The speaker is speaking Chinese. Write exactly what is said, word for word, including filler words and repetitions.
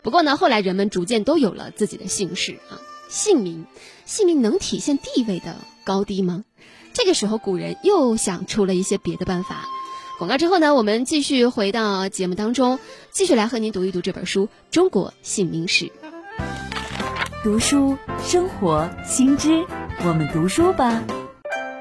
不过呢，后来人们逐渐都有了自己的姓氏啊，姓名，姓名能体现地位的高低吗？这个时候古人又想出了一些别的办法。广告之后呢，我们继续回到节目当中，继续来和您读一读这本书《中国姓名史》。 读书生活新知，我们读书吧。